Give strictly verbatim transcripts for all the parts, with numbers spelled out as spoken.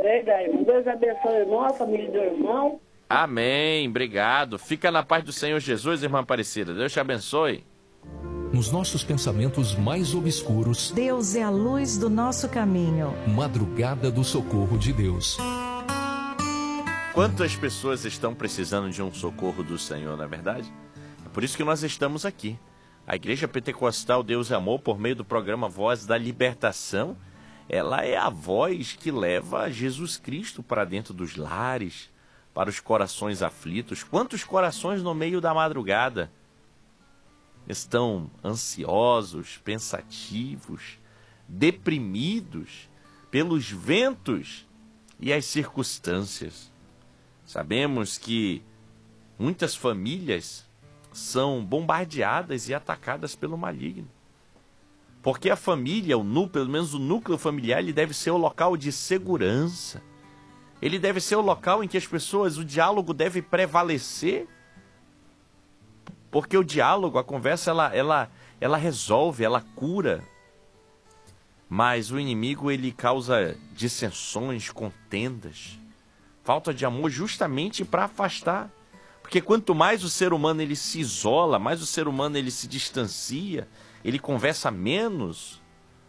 através da irmã. Deus abençoe o irmão, a família do irmão. Amém, obrigado. Fica na paz do Senhor Jesus, irmã Aparecida. Deus te abençoe. Nos nossos pensamentos mais obscuros, Deus é a luz do nosso caminho. Madrugada do socorro de Deus. Quantas pessoas estão precisando de um socorro do Senhor, não é verdade? É por isso que nós estamos aqui. A Igreja Pentecostal Deus e Amor, por meio do programa Voz da Libertação, ela é a voz que leva Jesus Cristo para dentro dos lares, para os corações aflitos. Quantos corações no meio da madrugada estão ansiosos, pensativos, deprimidos pelos ventos e as circunstâncias? Sabemos que muitas famílias são bombardeadas e atacadas pelo maligno. Porque a família, o núcleo, pelo menos o núcleo familiar, ele deve ser o local de segurança. Ele deve ser o local em que as pessoas, o diálogo deve prevalecer. Porque o diálogo, a conversa, ela, ela, ela resolve, ela cura. Mas o inimigo, ele causa dissensões, contendas, falta de amor justamente para afastar. Porque quanto mais o ser humano ele se isola, mais o ser humano ele se distancia, ele conversa menos,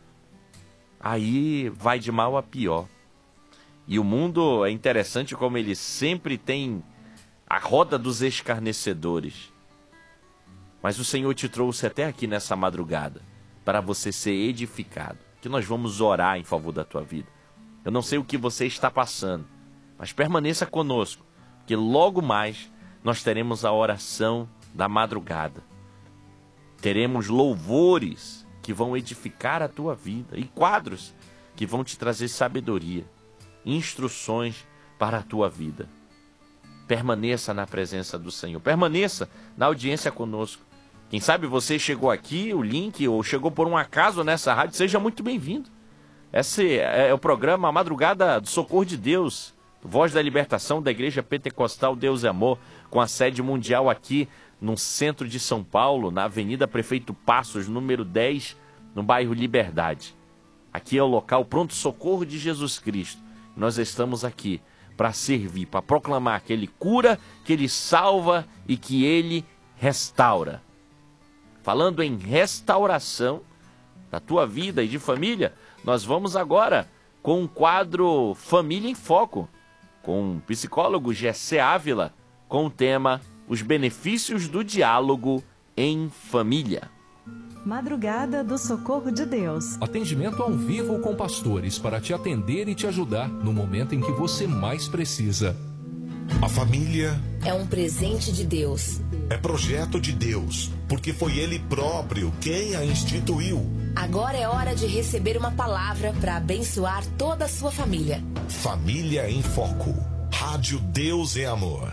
aí vai de mal a pior. E o mundo é interessante como ele sempre tem a roda dos escarnecedores. Mas o Senhor te trouxe até aqui nessa madrugada para você ser edificado, que nós vamos orar em favor da tua vida. Eu não sei o que você está passando, mas permaneça conosco, que logo mais nós teremos a oração da madrugada. Teremos louvores que vão edificar a tua vida e quadros que vão te trazer sabedoria, instruções para a tua vida. Permaneça na presença do Senhor, permaneça na audiência conosco. Quem sabe você chegou aqui, o link, ou chegou por um acaso nessa rádio, seja muito bem-vindo. Esse é o programa A Madrugada do Socorro de Deus, Voz da Libertação da Igreja Pentecostal Deus e Amor, com a sede mundial aqui no centro de São Paulo, na Avenida Prefeito Passos, número dez, no bairro Liberdade. Aqui é o local pronto-socorro de Jesus Cristo. Nós estamos aqui para servir, para proclamar que Ele cura, que Ele salva e que Ele restaura. Falando em restauração da tua vida e de família, nós vamos agora com um quadro Família em Foco, com o psicólogo Gessé Ávila, com o tema Os Benefícios do Diálogo em Família. Madrugada do Socorro de Deus. Atendimento ao vivo com pastores para te atender e te ajudar no momento em que você mais precisa. A família é um presente de Deus. É projeto de Deus, porque foi Ele próprio quem a instituiu. Agora é hora de receber uma palavra para abençoar toda a sua família. Família em Foco. Rádio Deus e Amor.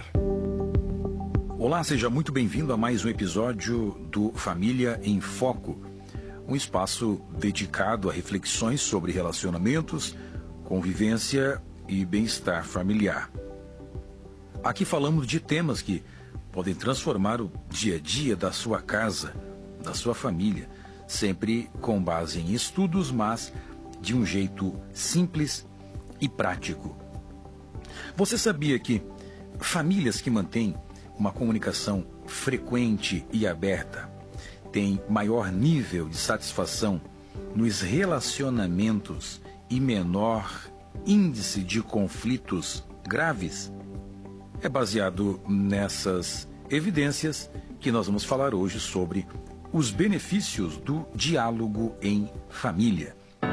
Olá, seja muito bem-vindo a mais um episódio do Família em Foco, um espaço dedicado a reflexões sobre relacionamentos, convivência e bem-estar familiar. Aqui falamos de temas que podem transformar o dia a dia da sua casa, da sua família, sempre com base em estudos, mas de um jeito simples e prático. Você sabia que famílias que mantêm uma comunicação frequente e aberta têm maior nível de satisfação nos relacionamentos e menor índice de conflitos graves? É baseado nessas evidências que nós vamos falar hoje sobre os benefícios do diálogo em família.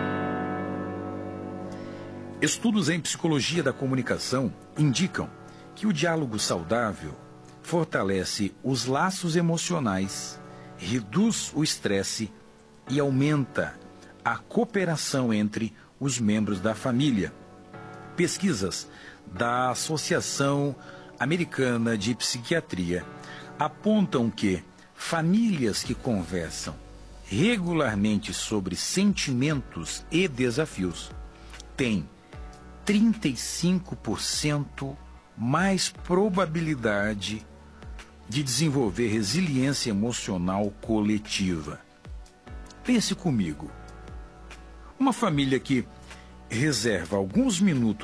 Estudos em psicologia da comunicação indicam que o diálogo saudável fortalece os laços emocionais, reduz o estresse e aumenta a cooperação entre os membros da família. Pesquisas da Associação Americana de Psiquiatria apontam que famílias que conversam regularmente sobre sentimentos e desafios têm trinta e cinco por cento mais probabilidade de desenvolver resiliência emocional coletiva. Pense comigo. Uma família que reserva alguns minutos